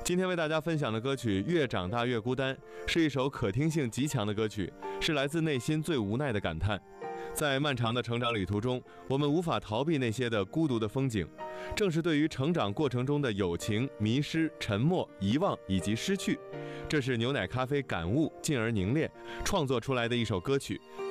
今天为大家分享的歌曲《越长大越孤单》是一首可听性极强的歌曲，是来自内心最无奈的感叹。在漫长的成长旅途中，我们无法逃避那些的孤独的风景，正是对于成长过程中的友情、迷失、沉默、遗忘以及失去，这是牛奶咖啡感悟进而凝练创作出来的一首歌曲。